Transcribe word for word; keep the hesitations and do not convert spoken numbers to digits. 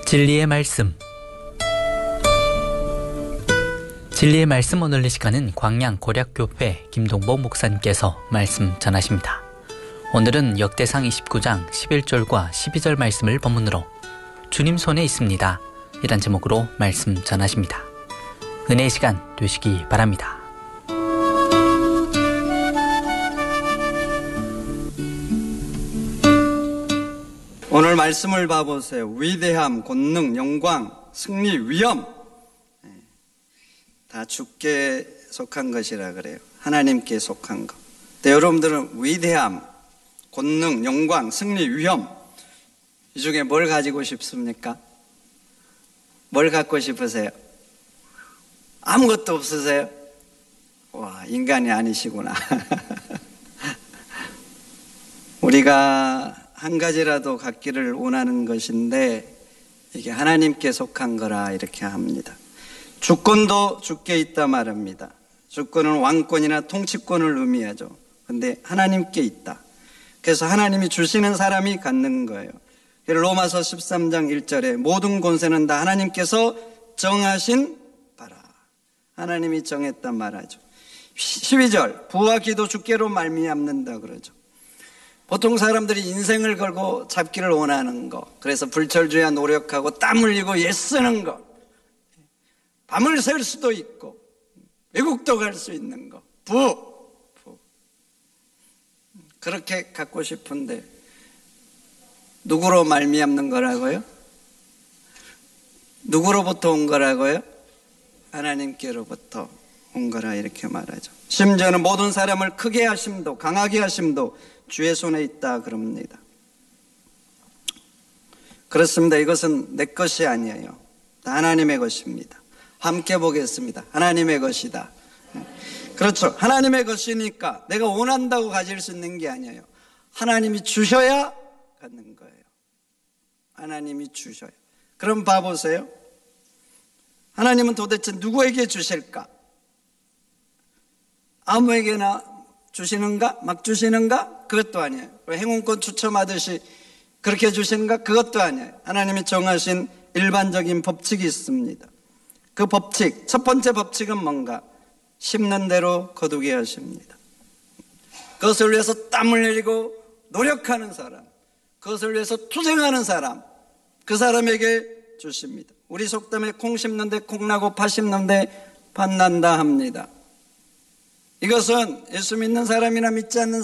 진리의 말씀. 진리의 말씀 오늘 이 시간은 광양 고략교회 김동복 목사님께서 말씀 전하십니다. 오늘은 역대상 이십구 장 십일 절과 십이 절 말씀을 본문으로 주님 손에 있습니다 이란 제목으로 말씀 전하십니다. 은혜의 시간 되시기 바랍니다. 오늘 말씀을 봐보세요. 위대함, 권능, 영광, 승리, 위엄 다 주께 속한 것이라 그래요. 하나님께 속한 것. 근데 여러분들은 위대함, 권능, 영광, 승리, 위엄 이 중에 뭘 가지고 싶습니까? 뭘 갖고 싶으세요? 아무것도 없으세요? 와, 인간이 아니시구나. 우리가 한 가지라도 갖기를 원하는 것인데 이게 하나님께 속한 거라 이렇게 합니다. 주권도 주께 있다 말합니다. 주권은 왕권이나 통치권을 의미하죠. 근데 하나님께 있다. 그래서 하나님이 주시는 사람이 갖는 거예요. 로마서 십삼 장 일 절에 모든 권세는 다 하나님께서 정하신 바라. 하나님이 정했단 말하죠. 십이 절 부와 기도 주께로 말미암는다 그러죠. 보통 사람들이 인생을 걸고 잡기를 원하는 거, 그래서 불철주야 노력하고 땀 흘리고 애쓰는 거, 밤을 샐 수도 있고 외국도 갈 수 있는 거, 부, 부 그렇게 갖고 싶은데 누구로 말미암는 거라고요? 누구로부터 온 거라고요? 하나님께로부터 온 거라 이렇게 말하죠. 심지어는 모든 사람을 크게 하심도 강하게 하심도 주의 손에 있다 그럽니다. 그렇습니다. 이것은 내 것이 아니에요. 다 하나님의 것입니다. 함께 보겠습니다. 하나님의 것이다. 그렇죠. 하나님의 것이니까 내가 원한다고 가질 수 있는 게 아니에요. 하나님이 주셔야 갖는 거예요. 하나님이 주셔야. 그럼 봐보세요. 하나님은 도대체 누구에게 주실까? 아무에게나 주시는가? 막 주시는가? 그것도 아니에요. 행운권 추첨하듯이 그렇게 주시는가? 그것도 아니에요. 하나님이 정하신 일반적인 법칙이 있습니다. 그 법칙, 첫 번째 법칙은 뭔가? 심는 대로 거두게 하십니다. 그것을 위해서 땀을 흘리고 노력하는 사람, 그것을 위해서 투쟁하는 사람, 그 사람에게 주십니다. 우리 속담에 콩 심는데 콩 나고 파 심는데 팥 난다 합니다. 이것은 예수 믿는 사람이나 믿지 않는